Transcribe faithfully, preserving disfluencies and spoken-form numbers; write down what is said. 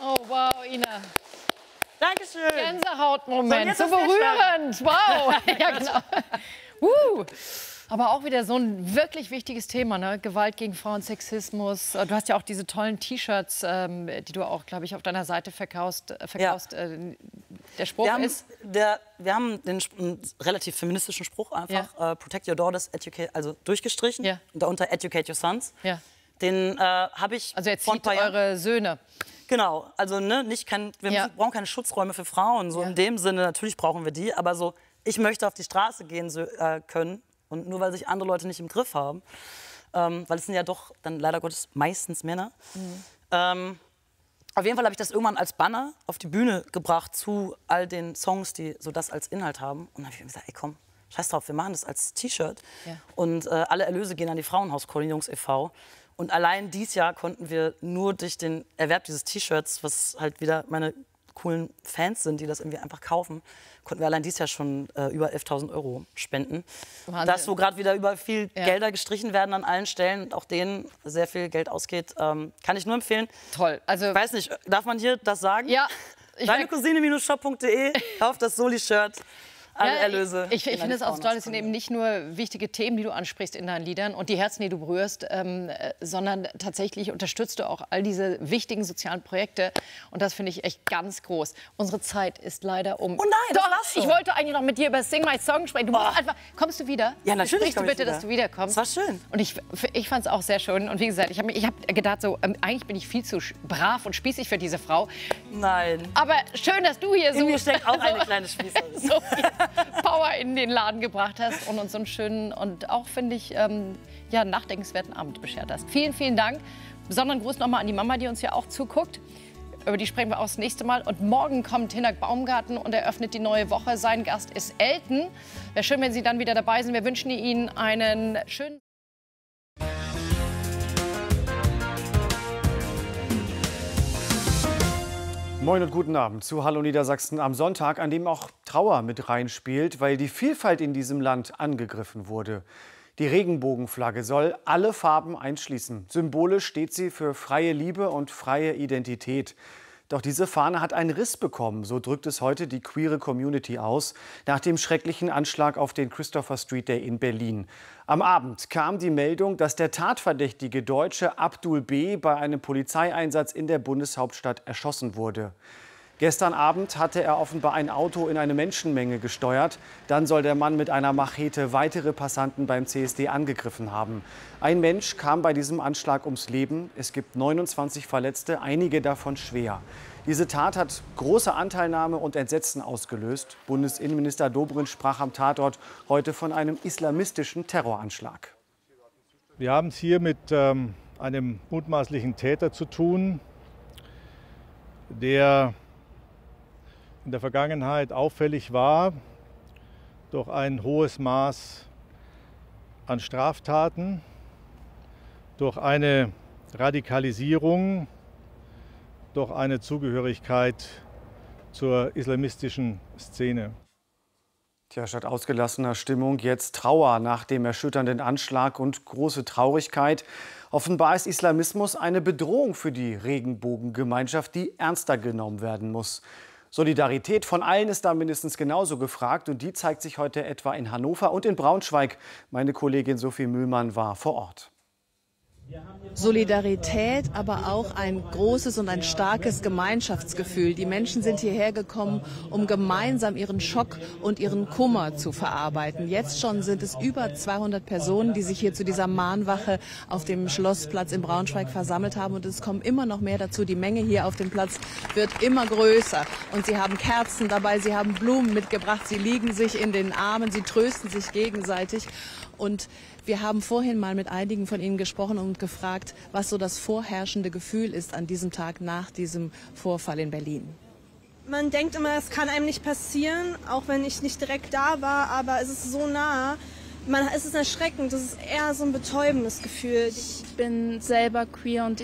Oh, wow, Ina. Dankeschön. Gänsehautmoment, so berührend. Wow. Ja, genau. Uh. Aber auch wieder so ein wirklich wichtiges Thema, ne? Gewalt gegen Frauen, Sexismus. Du hast ja auch diese tollen T-Shirts, ähm, die du auch, glaube ich, auf deiner Seite verkaufst. Äh, verkaufst. Ja. Äh, der Spruch wir haben, ist... Der, wir haben den einen relativ feministischen Spruch einfach, ja. uh, Protect your daughters, educate, also durchgestrichen. Ja. Und darunter Educate your sons. Ja. Den äh, habe ich Also erzieht eure Söhne. Genau, also ne, nicht kein, wir ja. müssen, brauchen keine Schutzräume für Frauen, so ja. in dem Sinne, natürlich brauchen wir die, aber so, ich möchte auf die Straße gehen so, äh, können und nur weil sich andere Leute nicht im Griff haben, ähm, weil es sind ja doch dann leider Gottes meistens Männer. Mhm. Ähm, auf jeden Fall habe ich das irgendwann als Banner auf die Bühne gebracht zu all den Songs, die so das als Inhalt haben und dann habe ich mir gesagt, ey komm, scheiß drauf, wir machen das als T-Shirt ja. und äh, alle Erlöse gehen an die Frauenhauskoordinierungs e V Und allein dieses Jahr konnten wir nur durch den Erwerb dieses T-Shirts, was halt wieder meine coolen Fans sind, die das irgendwie einfach kaufen, konnten wir allein dieses Jahr schon äh, über elftausend Euro spenden. Wahnsinn. Das, wo gerade wieder über viel ja. Gelder gestrichen werden an allen Stellen und auch denen sehr viel Geld ausgeht, ähm, kann ich nur empfehlen. Toll. Also, ich weiß nicht, darf man hier das sagen? Ja. Deine Cousine shop punkt de, kauft das Soli-Shirt. Alle ja, Erlöse. Ich, ich finde es auch toll, es sind eben nicht nur wichtige Themen, die du ansprichst in deinen Liedern und die Herzen, die du berührst, ähm, sondern tatsächlich unterstützt du auch all diese wichtigen sozialen Projekte. Und das finde ich echt ganz groß. Unsere Zeit ist leider um. Oh nein, Doch, das ich wollte eigentlich noch mit dir über Sing My Song sprechen. Du musst einfach, kommst du wieder? Ja, natürlich. Sprichst du bitte, dass du wiederkommst? Das war schön. Und ich, ich fand es auch sehr schön. Und wie gesagt, ich habe ich hab gedacht, so, ähm, eigentlich bin ich viel zu brav und spießig für diese Frau. Nein. Aber schön, dass du hier so. In mir steckt auch eine kleine Spießerin. So viel Power in den Laden gebracht hast und uns so einen schönen und auch, finde ich, ähm, ja, nachdenkenswerten Abend beschert hast. Vielen, vielen Dank. Besonderen Gruß nochmal an die Mama, die uns ja auch zuguckt. Über die sprechen wir auch das nächste Mal. Und morgen kommt Hinak Baumgarten und eröffnet die neue Woche. Sein Gast ist Elton. Wäre schön, wenn Sie dann wieder dabei sind. Wir wünschen Ihnen einen schönen... Moin und guten Abend zu Hallo Niedersachsen am Sonntag, an dem auch Trauer mit reinspielt, weil die Vielfalt in diesem Land angegriffen wurde. Die Regenbogenflagge soll alle Farben einschließen. Symbolisch steht sie für freie Liebe und freie Identität. Doch diese Fahne hat einen Riss bekommen, so drückt es heute die queere Community aus, nach dem schrecklichen Anschlag auf den Christopher Street Day in Berlin. Am Abend kam die Meldung, dass der tatverdächtige Deutsche Abdul B. bei einem Polizeieinsatz in der Bundeshauptstadt erschossen wurde. Gestern Abend hatte er offenbar ein Auto in eine Menschenmenge gesteuert. Dann soll der Mann mit einer Machete weitere Passanten beim C S D angegriffen haben. Ein Mensch kam bei diesem Anschlag ums Leben. Es gibt neunundzwanzig Verletzte, einige davon schwer. Diese Tat hat große Anteilnahme und Entsetzen ausgelöst. Bundesinnenminister Dobrindt sprach am Tatort heute von einem islamistischen Terroranschlag. Wir haben es hier mit ähm, einem mutmaßlichen Täter zu tun, der in der Vergangenheit auffällig war durch ein hohes Maß an Straftaten, durch eine Radikalisierung, durch eine Zugehörigkeit zur islamistischen Szene. Tja, statt ausgelassener Stimmung jetzt Trauer nach dem erschütternden Anschlag und große Traurigkeit. Offenbar ist Islamismus eine Bedrohung für die Regenbogengemeinschaft, die ernster genommen werden muss. Solidarität von allen ist da mindestens genauso gefragt und die zeigt sich heute etwa in Hannover und in Braunschweig. Meine Kollegin Sophie Mühlmann war vor Ort. Solidarität, aber auch ein großes und ein starkes Gemeinschaftsgefühl. Die Menschen sind hierher gekommen, um gemeinsam ihren Schock und ihren Kummer zu verarbeiten. Jetzt schon sind es über zweihundert Personen, die sich hier zu dieser Mahnwache auf dem Schlossplatz in Braunschweig versammelt haben. Und es kommen immer noch mehr dazu. Die Menge hier auf dem Platz wird immer größer. Und sie haben Kerzen dabei, sie haben Blumen mitgebracht, sie liegen sich in den Armen, sie trösten sich gegenseitig. Und wir haben vorhin mal mit einigen von Ihnen gesprochen und gefragt, was so das vorherrschende Gefühl ist an diesem Tag nach diesem Vorfall in Berlin. Man denkt immer, es kann einem nicht passieren, auch wenn ich nicht direkt da war, aber es ist so nah. Man, es ist erschreckend, das ist eher so ein betäubendes Gefühl. Ich bin selber queer und